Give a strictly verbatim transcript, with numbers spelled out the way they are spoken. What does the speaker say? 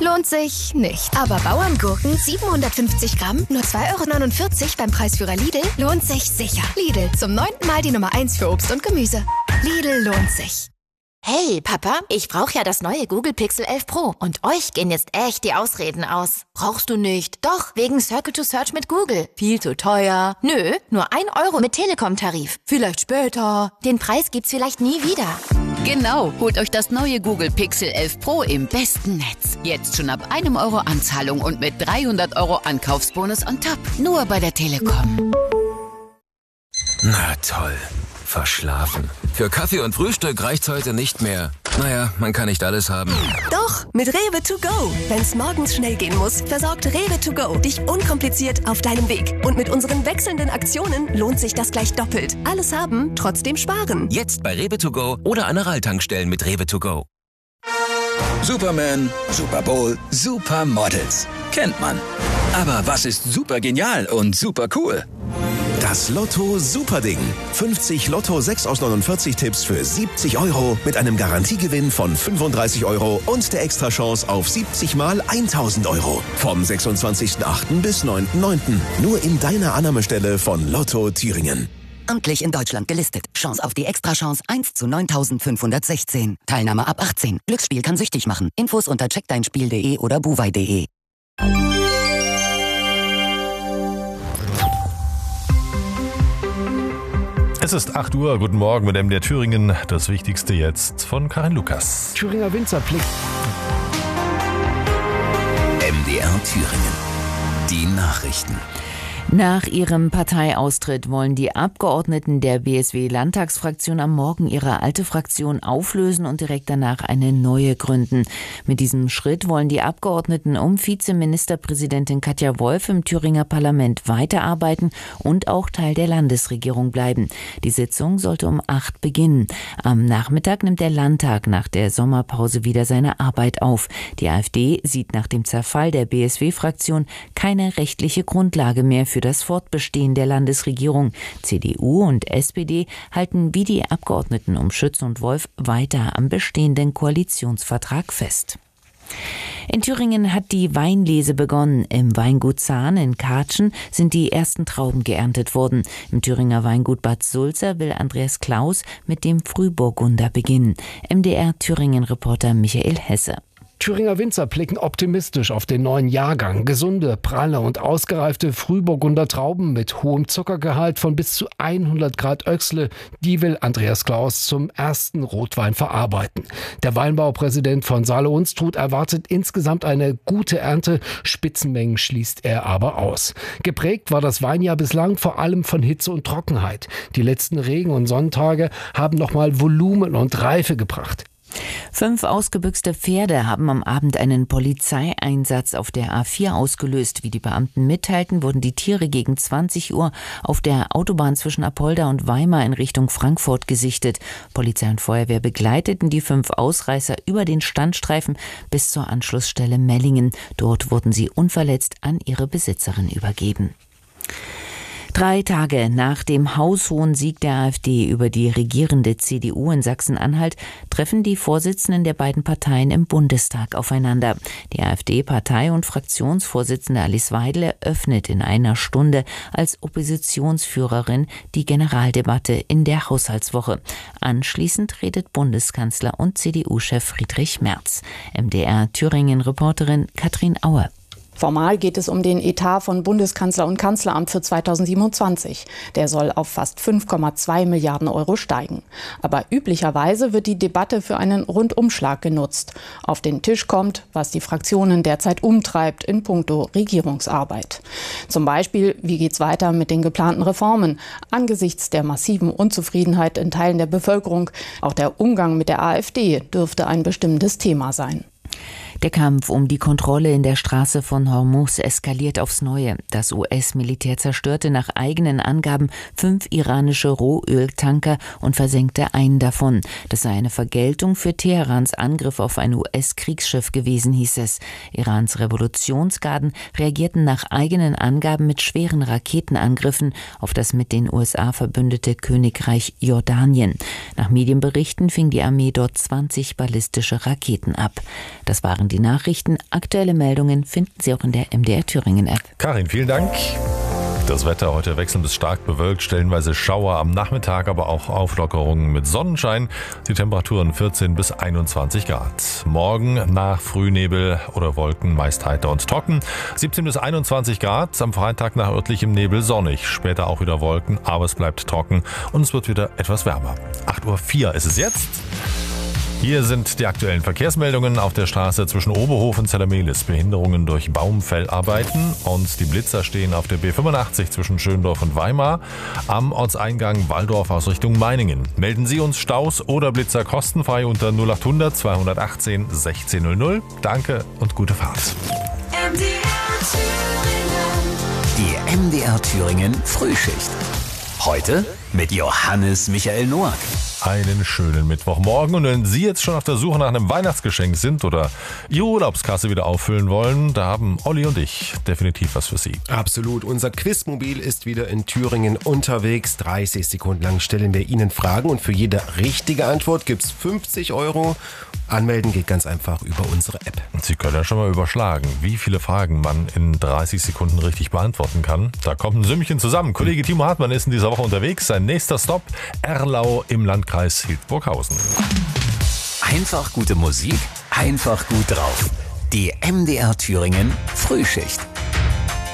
lohnt sich nicht. Aber Bauerngurken siebenhundertfünfzig Gramm, nur zwei Euro neunundvierzig beim Preisführer Lidl, lohnt sich sicher. Lidl, zum neunten Mal die Nummer eins für Obst und Gemüse. Lidl lohnt sich. Hey, Papa, ich brauche ja das neue Google Pixel elf Pro. Und euch gehen jetzt echt die Ausreden aus. Brauchst du nicht? Doch, wegen Circle to Search mit Google. Viel zu teuer. Nö, nur ein Euro mit Telekom-Tarif. Vielleicht später. Den Preis gibt's vielleicht nie wieder. Genau, holt euch das neue Google Pixel elf Pro im besten Netz. Jetzt schon ab einem Euro Anzahlung und mit dreihundert Euro Ankaufsbonus on top. Nur bei der Telekom. Na toll. Verschlafen. Für Kaffee und Frühstück reicht's heute nicht mehr. Naja, man kann nicht alles haben. Doch, mit Rewe to go. Wenn's morgens schnell gehen muss, versorgt Rewe to go dich unkompliziert auf deinem Weg. Und mit unseren wechselnden Aktionen lohnt sich das gleich doppelt. Alles haben, trotzdem sparen. Jetzt bei Rewe to go oder an der Ralltankstellen mit Rewe to go. Superman, Super Bowl, Supermodels. Kennt man. Aber was ist super genial und super cool? Das Lotto Superding. fünfzig Lotto sechs aus neunundvierzig Tipps für siebzig Euro mit einem Garantiegewinn von fünfunddreißig Euro und der Extrachance auf siebzig mal tausend Euro. Vom sechsundzwanzigsten achten bis neunten neunten Nur in deiner Annahmestelle von Lotto Thüringen. Amtlich in Deutschland gelistet. Chance auf die Extrachance eins zu neuntausendfünfhundertsechzehn. Teilnahme ab achtzehn. Glücksspiel kann süchtig machen. Infos unter check dein spiel punkt de oder buwei punkt de. Es ist acht Uhr, guten Morgen mit M D R Thüringen. Das Wichtigste jetzt von Karin Lukas. Thüringer Winzerblick. M D R Thüringen. Die Nachrichten. Nach ihrem Parteiaustritt wollen die Abgeordneten der B S W-Landtagsfraktion am Morgen ihre alte Fraktion auflösen und direkt danach eine neue gründen. Mit diesem Schritt wollen die Abgeordneten um Vizeministerpräsidentin Katja Wolf im Thüringer Parlament weiterarbeiten und auch Teil der Landesregierung bleiben. Die Sitzung sollte um acht beginnen. Am Nachmittag nimmt der Landtag nach der Sommerpause wieder seine Arbeit auf. Die AfD sieht nach dem Zerfall der B S W-Fraktion keine rechtliche Grundlage mehr für das Fortbestehen der Landesregierung. C D U und S P D halten wie die Abgeordneten um Schütz und Wolf weiter am bestehenden Koalitionsvertrag fest. In Thüringen hat die Weinlese begonnen. Im Weingut Zahn in Katschen sind die ersten Trauben geerntet worden. Im Thüringer Weingut Bad Sulza will Andreas Klaus mit dem Frühburgunder beginnen. M D R Thüringen-Reporter Michael Hesse. Thüringer Winzer blicken optimistisch auf den neuen Jahrgang. Gesunde, pralle und ausgereifte Frühburgunder Trauben mit hohem Zuckergehalt von bis zu hundert Grad Öchsle, die will Andreas Klaus zum ersten Rotwein verarbeiten. Der Weinbaupräsident von Saale-Unstrut erwartet insgesamt eine gute Ernte, Spitzenmengen schließt er aber aus. Geprägt war das Weinjahr bislang vor allem von Hitze und Trockenheit. Die letzten Regen- und Sonnentage haben nochmal Volumen und Reife gebracht. Fünf ausgebüxte Pferde haben am Abend einen Polizeieinsatz auf der A vier ausgelöst. Wie die Beamten mitteilten, wurden die Tiere gegen zwanzig Uhr auf der Autobahn zwischen Apolda und Weimar in Richtung Frankfurt gesichtet. Polizei und Feuerwehr begleiteten die fünf Ausreißer über den Standstreifen bis zur Anschlussstelle Mellingen. Dort wurden sie unverletzt an ihre Besitzerin übergeben. Drei Tage nach dem haushohen Sieg der AfD über die regierende C D U in Sachsen-Anhalt treffen die Vorsitzenden der beiden Parteien im Bundestag aufeinander. Die AfD-Partei- und Fraktionsvorsitzende Alice Weidel eröffnet in einer Stunde als Oppositionsführerin die Generaldebatte in der Haushaltswoche. Anschließend redet Bundeskanzler und C D U-Chef Friedrich Merz. M D R Thüringen-Reporterin Katrin Auer. Formal geht es um den Etat von Bundeskanzler und Kanzleramt für zweitausendsiebenundzwanzig. Der soll auf fast fünf Komma zwei Milliarden Euro steigen. Aber üblicherweise wird die Debatte für einen Rundumschlag genutzt. Auf den Tisch kommt, was die Fraktionen derzeit umtreibt in puncto Regierungsarbeit. Zum Beispiel, wie geht's weiter mit den geplanten Reformen? Angesichts der massiven Unzufriedenheit in Teilen der Bevölkerung, auch der Umgang mit der AfD dürfte ein bestimmendes Thema sein. Der Kampf um die Kontrolle in der Straße von Hormuz eskaliert aufs Neue. Das U S-Militär zerstörte nach eigenen Angaben fünf iranische Rohöltanker und versenkte einen davon. Das sei eine Vergeltung für Teherans Angriff auf ein U S-Kriegsschiff gewesen, hieß es. Irans Revolutionsgarden reagierten nach eigenen Angaben mit schweren Raketenangriffen auf das mit den U S A verbündete Königreich Jordanien. Nach Medienberichten fing die Armee dort zwanzig ballistische Raketen ab. Das waren die Nachrichten. Aktuelle Meldungen finden Sie auch in der M D R Thüringen App. Karin, vielen Dank. Das Wetter heute wechselnd bis stark bewölkt, stellenweise Schauer am Nachmittag, aber auch Auflockerungen mit Sonnenschein. Die Temperaturen vierzehn bis einundzwanzig Grad. Morgen nach Frühnebel oder Wolken meist heiter und trocken. siebzehn bis einundzwanzig Grad. Am Freitag nach örtlichem Nebel sonnig. Später auch wieder Wolken, aber es bleibt trocken und es wird wieder etwas wärmer. acht Uhr vier ist es jetzt. Hier sind die aktuellen Verkehrsmeldungen auf der Straße zwischen Oberhof und Zellermehlis. Behinderungen durch Baumfellarbeiten und die Blitzer stehen auf der B fünfundachtzig zwischen Schöndorf und Weimar. Am Ortseingang Walldorf aus Richtung Meiningen. Melden Sie uns Staus oder Blitzer kostenfrei unter null achthundert zweihundertachtzehn sechzehnhundert. Danke und gute Fahrt. Die M D R Thüringen Frühschicht. Heute mit Johannes Michael Noack. Einen schönen Mittwochmorgen. Und wenn Sie jetzt schon auf der Suche nach einem Weihnachtsgeschenk sind oder Ihre Urlaubskasse wieder auffüllen wollen, da haben Olli und ich definitiv was für Sie. Absolut. Unser Quizmobil ist wieder in Thüringen unterwegs. dreißig Sekunden lang stellen wir Ihnen Fragen und für jede richtige Antwort gibt es fünfzig Euro. Anmelden geht ganz einfach über unsere App. Und Sie können ja schon mal überschlagen, wie viele Fragen man in dreißig Sekunden richtig beantworten kann. Da kommt ein Sümmchen zusammen. Kollege Timo Hartmann ist in dieser Woche unterwegs. Sein nächster Stopp, Erlau im Landkreis Hildburghausen. Einfach gute Musik, einfach gut drauf. Die M D R Thüringen Frühschicht.